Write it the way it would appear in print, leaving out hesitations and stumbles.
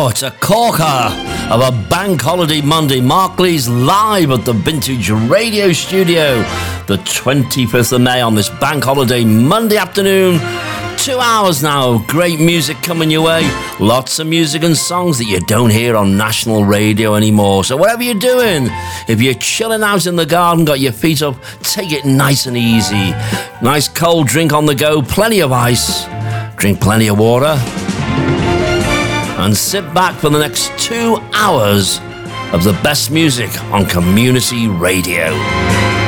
Oh, it's a corker of a Bank Holiday Monday. Mark Lee's live at the Vintage Radio Studio, the 25th of May on this Bank Holiday Monday afternoon. 2 hours now of great music coming your way. Lots of music and songs that you don't hear on national radio anymore. So whatever you're doing, if you're chilling out in the garden, got your feet up, take it nice and easy. Nice cold drink on the go, plenty of ice, drink plenty of water, and sit back for the next 2 hours of the best music on community radio.